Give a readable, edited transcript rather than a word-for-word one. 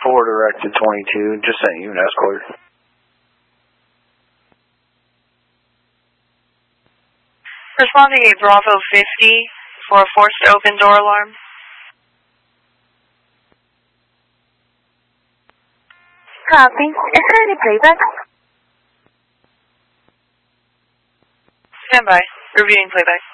4 directed 22, just sent you an escort. Responding a Bravo 50 for a forced open door alarm. Copy. Is there any playback? Stand by. Reviewing playback.